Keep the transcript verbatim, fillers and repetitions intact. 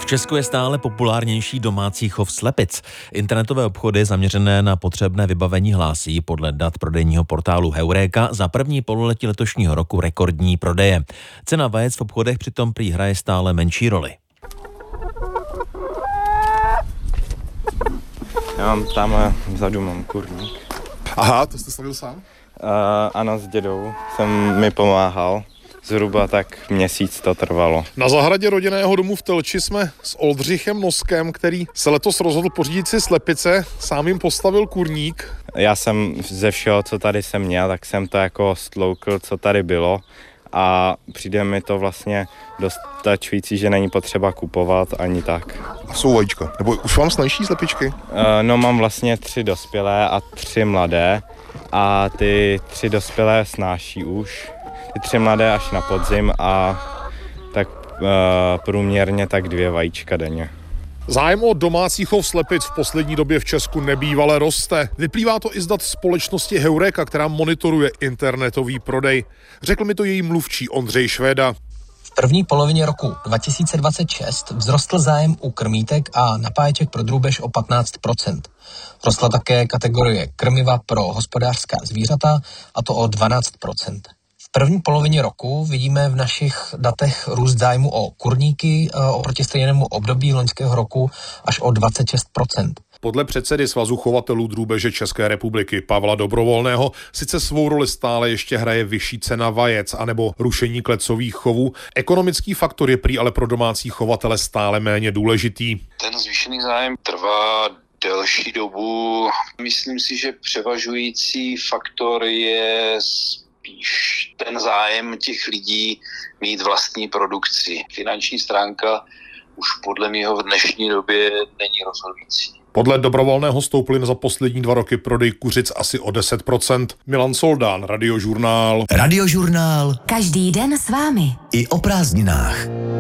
V Česku je stále populárnější domácí chov slepic. Internetové obchody zaměřené na potřebné vybavení hlásí podle dat prodejního portálu Heureka za první pololetí letošního roku rekordní prodeje. Cena vajec v obchodech přitom prý hraje stále menší roli. Já mám tam vzadu mám kurník. Aha, to jste slavil sám? Uh, ano, s dědou jsem mi pomáhal. Zhruba tak měsíc to trvalo. Na zahradě rodinného domu v Telči jsme s Oldřichem Noskem, který se letos rozhodl pořídit si slepice, sám jim postavil kurník. Já jsem ze všeho, co tady jsem měl, tak jsem to jako stloukl, co tady bylo. A přijde mi to vlastně dostačující, že není potřeba kupovat ani tak. A jsou vajíčka? Nebo už vám snaží slepičky? Uh, no mám vlastně tři dospělé a tři mladé. A ty tři dospělé snáší už. Ty tři mladé až na podzim a tak uh, průměrně tak dvě vajíčka denně. Zájem o domácí chov slepic v poslední době v Česku nebývale roste. Vyplývá to i z dat společnosti Heureka, která monitoruje internetový prodej. Řekl mi to její mluvčí Ondřej Švéda. V první polovině roku dva tisíce dvacet šest vzrostl zájem u krmítek a napáječek pro drůbež o patnáct procent. Rostla také kategorie krmiva pro hospodářská zvířata, a to o dvanáct procent. V první polovině roku vidíme v našich datech růst zájmu o kurníky oproti stejnému období loňského roku až o dvacet šest procent. Podle předsedy Svazu chovatelů drůbeže České republiky Pavla Dobrovolného sice svou roli stále ještě hraje vyšší cena vajec anebo rušení klecových chovů. Ekonomický faktor je prý ale pro domácí chovatele stále méně důležitý. Ten zvýšený zájem trvá delší dobu. Myslím si, že převažující faktor je spíš ten zájem těch lidí mít vlastní produkci. Finanční stránka už podle mého v dnešní době není rozhodující. Podle Dobrovolného stoupl za poslední dva roky prodej kuřic asi o deset procent. Milan Soldán, Radiožurnál. Radiožurnál. Každý den s vámi. I o prázdninách.